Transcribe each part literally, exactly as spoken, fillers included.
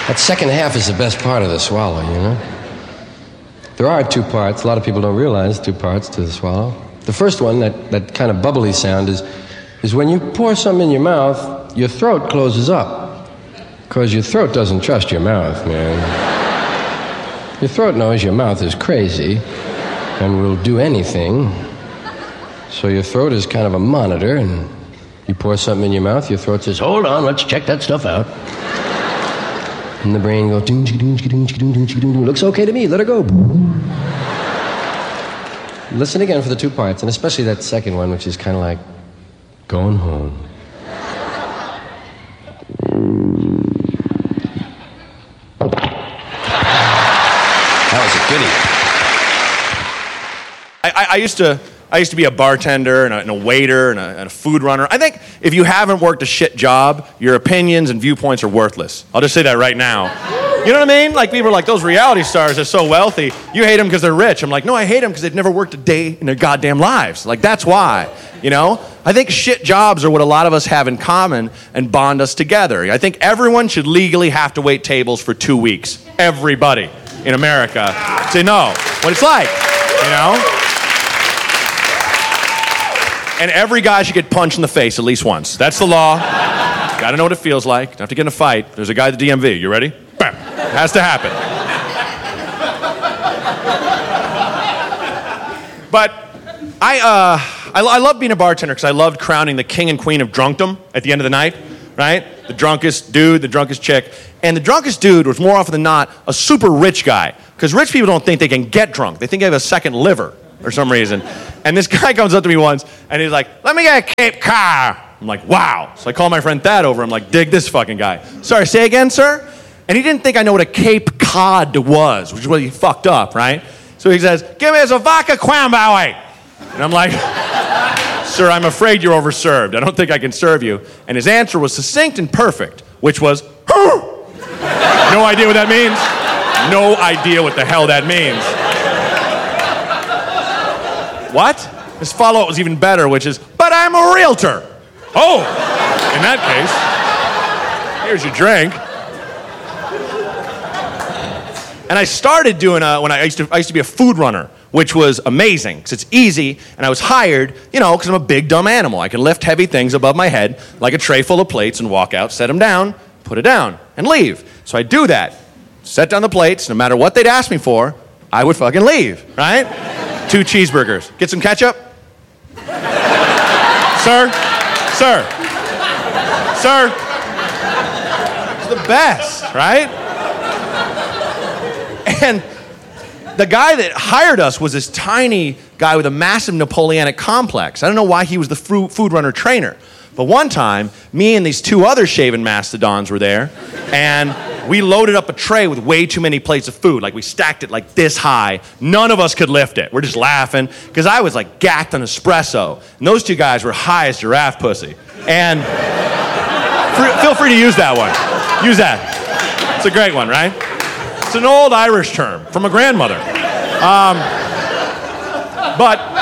That second half is the best part of the swallow, you know? There are two parts. A lot of people don't realize two parts to the swallow. The first one, that, that kind of bubbly sound, is, is when you pour something in your mouth, your throat closes up. Because your throat doesn't trust your mouth, man. Your throat knows your mouth is crazy and will do anything. So your throat is kind of a monitor, and you pour something in your mouth, your throat says, hold on, let's check that stuff out. And the brain goes, ding, ding, ding, ding, ding, ding, ding. Looks okay to me, let her go. Listen again for the two parts, and especially that second one, which is kind of like going home. That was a goodie. I, I used to I used to be a bartender and a, and a waiter and a, and a food runner. I think if you haven't worked a shit job, your opinions and viewpoints are worthless. I'll just say that right now. You know what I mean? Like, people are like, those reality stars are so wealthy. You hate them because they're rich. I'm like, no, I hate them because they've never worked a day in their goddamn lives. Like, that's why, you know? I think shit jobs are what a lot of us have in common and bond us together. I think everyone should legally have to wait tables for two weeks. Everybody in America to know what it's like, you know? And every guy should get punched in the face at least once. That's the law. Gotta know what it feels like. Don't have to get in a fight. There's a guy at the D M V. You ready? Bam. Has to happen. But I, uh, I, I love being a bartender because I loved crowning the king and queen of drunkdom at the end of the night, right? The drunkest dude, the drunkest chick. And the drunkest dude was more often than not a super rich guy, because rich people don't think they can get drunk. They think they have a second liver for some reason. And this guy comes up to me once, and he's like, let me get a Cape Cod. I'm like, wow. So I call my friend Thad over. I'm like, dig this fucking guy. Sorry, say again, sir? And he didn't think I know what a Cape Cod was, which is what he fucked up, right? So he says, give me a vodka Quambowie. And I'm like, sir, I'm afraid you're overserved. I don't think I can serve you. And his answer was succinct and perfect, which was, huh. No idea what that means. No idea what the hell that means. What? His follow-up was even better, which is, but I'm a realtor. Oh, in that case, here's your drink. And I started doing a, when I, I used to I used to be a food runner, which was amazing because it's easy, and I was hired, you know, because I'm a big dumb animal. I can lift heavy things above my head like a tray full of plates and walk out, set them down, put it down, and leave. So I do that, set down the plates, no matter what they'd ask me for, I would fucking leave, right? Two cheeseburgers. Get some ketchup? Sir? Sir? Sir? It's the best, right? And the guy that hired us was this tiny guy with a massive Napoleonic complex. I don't know why he was the food runner trainer. But one time, me and these two other shaven mastodons were there, and we loaded up a tray with way too many plates of food. Like, we stacked it like this high. None of us could lift it. We're just laughing, because I was like gacked on espresso, and those two guys were high as giraffe pussy. And free, feel free to use that one. Use that. It's a great one, right? It's an old Irish term from a grandmother. Um, but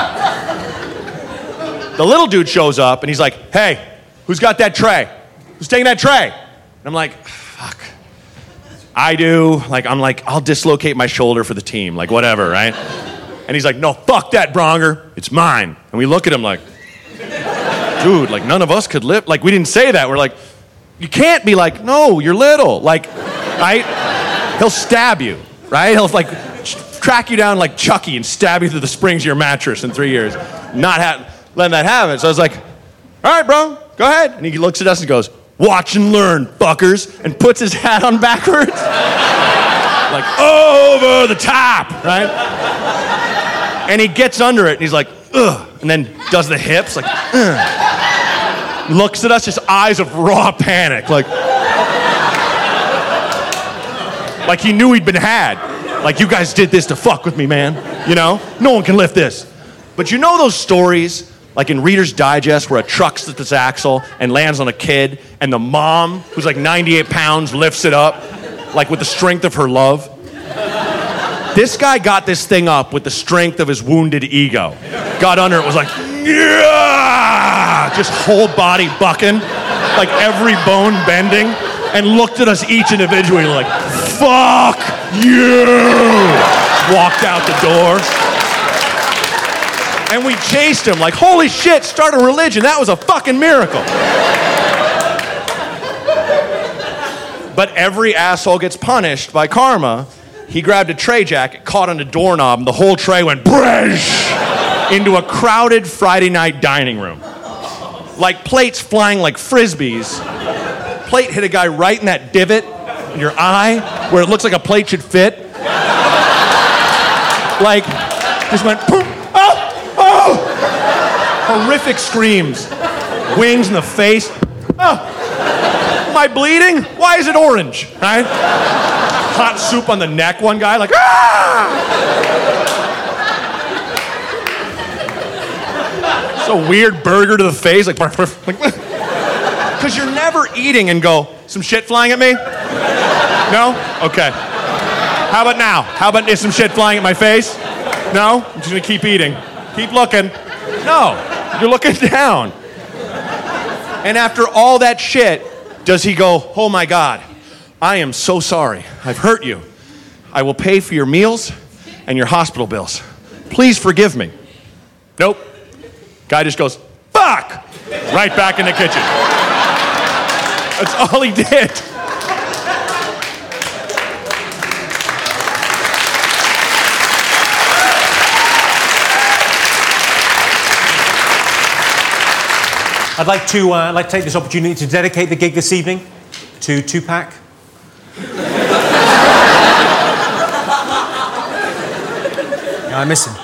the little dude shows up, and he's like, hey, who's got that tray? Who's taking that tray? And I'm like, fuck. I do. Like, I'm like, I'll dislocate my shoulder for the team. Like, whatever, right? And he's like, no, fuck that, Bronger. It's mine. And we look at him like, dude, like, none of us could lift. Like, we didn't say that. We're like, you can't be like, no, you're little. Like, right? He'll stab you, right? He'll, like, track you down like Chucky and stab you through the springs of your mattress in three years. Not ha- letting that happen. So I was like, all right, bro, go ahead. And he looks at us and goes, watch and learn, fuckers, and puts his hat on backwards. Like, over the top, right? And he gets under it, and he's like, ugh, and then does the hips, like, ugh. Looks at us, just eyes of raw panic, like, like he knew he'd been had. Like, you guys did this to fuck with me, man. You know? No one can lift this. But you know those stories, like in Reader's Digest, where a truck slips its axle and lands on a kid, and the mom, who's like ninety-eight pounds, lifts it up, like with the strength of her love? This guy got this thing up with the strength of his wounded ego. Got under it, was like, yeah! Just whole body bucking, like every bone bending. and looked at us each individually like, fuck you! Walked out the door. And we chased him like, holy shit, start a religion. That was a fucking miracle. But every asshole gets punished by karma. He grabbed a tray jacket, caught on a doorknob, and the whole tray went bresh into a crowded Friday night dining room. Like plates flying like frisbees. Plate hit a guy right in that divot in your eye where it looks like a plate should fit. Like, just went, boom, oh, oh! Horrific screams. Wings in the face. Oh, am I bleeding? Why is it orange? Right? Hot soup on the neck, one guy, like, ah! So weird burger to the face, like, because you're never eating and go, some shit flying at me? No? Okay. How about now? How about is some shit flying at my face? No? I'm just gonna keep eating. Keep looking. No, you're looking down. And after all that shit, does he go, oh my God, I am so sorry. I've hurt you. I will pay for your meals and your hospital bills. Please forgive me. Nope. Guy just goes, fuck! Right back in the kitchen. That's all he did. I'd like to, uh, I'd like to take this opportunity to dedicate the gig this evening to Tupac. Yeah, I miss him.